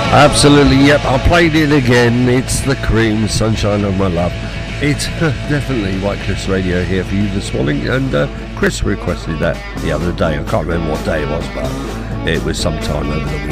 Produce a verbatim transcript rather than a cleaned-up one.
Absolutely, yep. I played it again. It's the Cream, Sunshine of My Love. It's definitely White Cliffs Radio here for you this morning, and uh, Chris requested that the other day. I can't remember what day it was, but it was sometime over the weekend.